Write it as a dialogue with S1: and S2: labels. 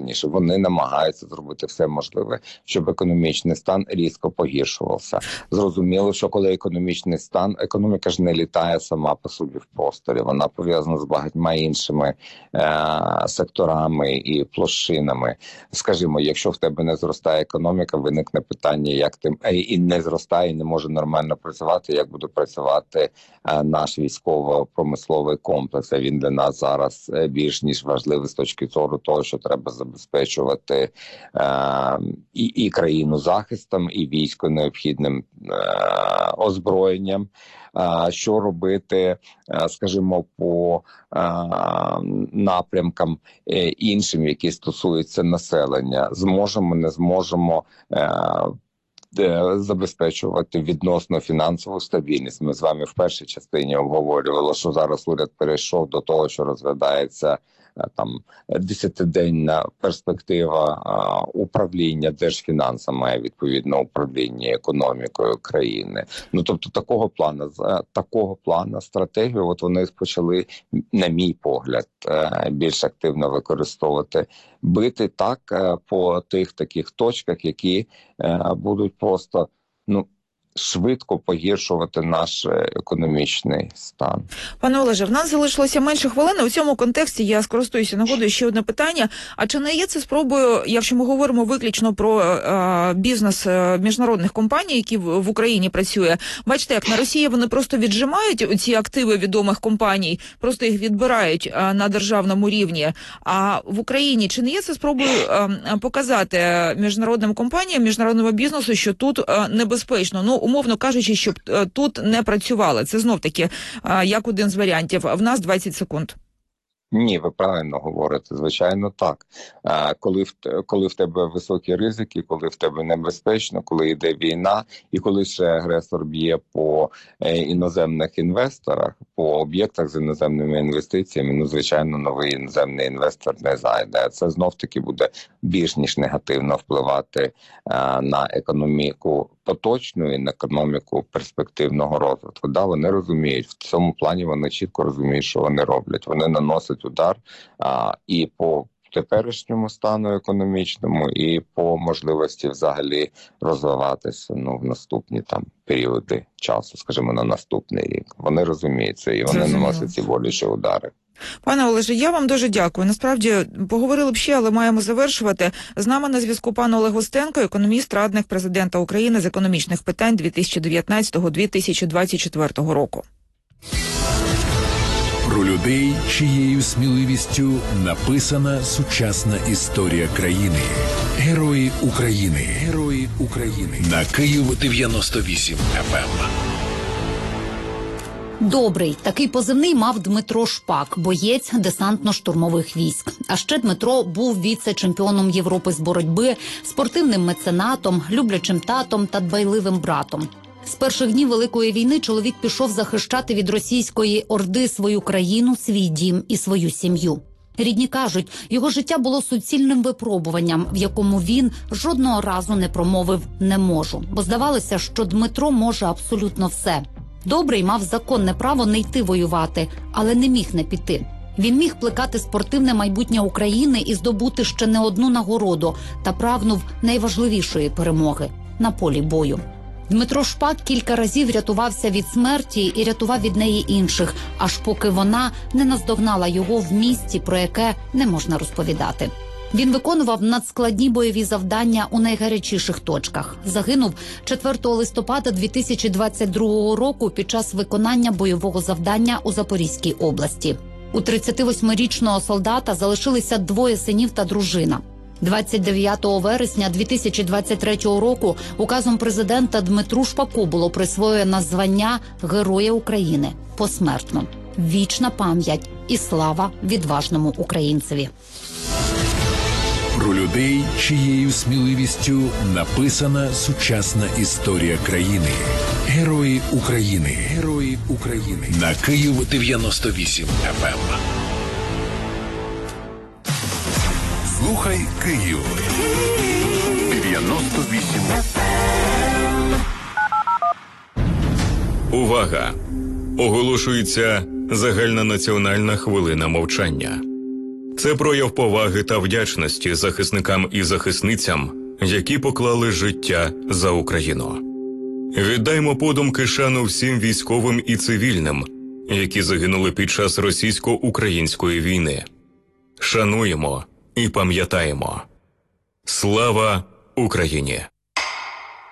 S1: раніше. Вони намагаються зробити все можливе, щоб економічний стан різко погіршувався. Зрозуміло, що коли економічний стан, економіка ж не літає сама по собі в просторі, вона пов'язана з багатьма іншими секторами і площинами. Скажімо, якщо в тебе не зростає економіка, виникне питання, як ти і не зростає, і не може нормально працювати, як буде працювати наш військово-промисловий комплекс. А він для нас зараз більш ніж важливий з точки зору того, що треба забезпечувати і країну захистом, і військо необхідним озброєнням. Що робити, скажімо, по напрямкам іншим, які стосуються населення. Зможемо, не зможемо забезпечувати відносно фінансову стабільність. Ми з вами в першій частині обговорювали, що зараз уряд перейшов до того, що розглядається там 10-денна перспектива управління держфінансами, має відповідно управління економікою країни. Ну, тобто такого плану стратегію от вони почали, на мій погляд, більш активно використовувати, бити так по тих таких точках, які будуть просто, швидко погіршувати наш економічний стан.
S2: Пане Олеже, в нас залишилося менше хвилини. У цьому контексті я скористуюся нагодою ще одне питання. А чи не є це спробою, якщо ми говоримо виключно про бізнес міжнародних компаній, які в Україні працює? Бачите, як на Росії вони просто віджимають ці активи відомих компаній, просто їх відбирають на державному рівні. А в Україні чи не є це спробою показати міжнародним компаніям, міжнародному бізнесу, що тут небезпечно? Умовно кажучи, щоб тут не працювали. Це знов-таки як один з варіантів. В нас 20 секунд.
S1: Ні, ви правильно говорите, звичайно так. Коли в тебе високі ризики, коли в тебе небезпечно, коли йде війна, і коли ще агресор б'є по іноземних інвесторах, по об'єктах з іноземними інвестиціями, звичайно, новий іноземний інвестор не зайде. Це знов-таки буде більш ніж негативно впливати на економіку поточну і на економіку перспективного розвитку. Да, вони розуміють, в цьому плані вони чітко розуміють, що вони роблять. Вони наносять удар і по теперішньому стану економічному, і по можливості взагалі розвиватися в наступні періоди часу, скажімо, на наступний рік. Вони розуміють це, і вони наносять ці болючі удари.
S2: Пане Олеже, я вам дуже дякую. Насправді, поговорили б ще, але маємо завершувати. З нами на зв'язку пан Олег Устенко, економіст, радник президента України з економічних питань 2019-2024 року.
S3: Про людей, чиєю сміливістю написана сучасна історія країни. Герої України. Герої України. На Київ 98 FM.
S4: Добрий. Такий позивний мав Дмитро Шпак, боєць десантно-штурмових військ. А ще Дмитро був віце-чемпіоном Європи з боротьби, спортивним меценатом, люблячим татом та дбайливим братом. З перших днів Великої війни чоловік пішов захищати від російської орди свою країну, свій дім і свою сім'ю. Рідні кажуть, його життя було суцільним випробуванням, в якому він жодного разу не промовив «не можу», бо здавалося, що Дмитро може абсолютно все. Добрий мав законне право не йти воювати, але не міг не піти. Він міг плекати спортивне майбутнє України і здобути ще не одну нагороду та прагнув найважливішої перемоги – на полі бою. Дмитро Шпак кілька разів рятувався від смерті і рятував від неї інших, аж поки вона не наздогнала його в місці, про яке не можна розповідати. Він виконував надскладні бойові завдання у найгарячіших точках. Загинув 4 листопада 2022 року під час виконання бойового завдання у Запорізькій області. У 38-річного солдата залишилися 2 синів та дружина. 29 вересня 2023 року указом президента Дмитру Шпаку було присвоєно звання Героя України посмертно. Вічна пам'ять і слава відважному українцеві.
S3: Про людей, чиєю сміливістю написана сучасна історія країни. Герої України. Герої України. На Київ 98 FM. Слухай Київ. 98 FM.
S5: Увага! Оголошується загальнонаціональна хвилина мовчання. Це прояв поваги та вдячності захисникам і захисницям, які поклали життя за Україну. Віддаймо подумки шану всім військовим і цивільним, які загинули під час російсько-української війни. Шануємо і пам'ятаємо. Слава Україні!